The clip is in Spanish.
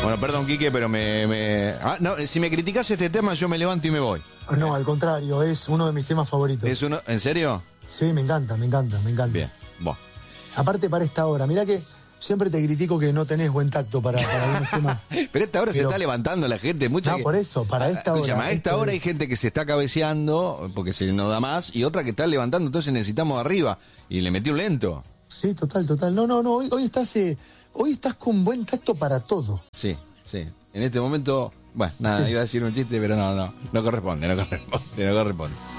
Bueno, perdón, Quique, pero no, si me criticás este tema, yo me levanto y me voy. No, al contrario, es uno de mis temas favoritos. ¿Es uno? ¿En serio? Sí, me encanta. Bien, vos. Aparte para esta hora, mirá que siempre te critico que no tenés buen tacto para algunos temas. Pero a esta hora se está levantando la gente. Por eso, para esta hora. Escúchame, a esta hora hay gente que se está cabeceando porque se no da más y otra que está levantando, entonces necesitamos arriba. Y le metí un lento. Sí, total. No, hoy estás con buen tacto para todo. Sí. En este momento, bueno, nada, iba a decir un chiste, pero no corresponde.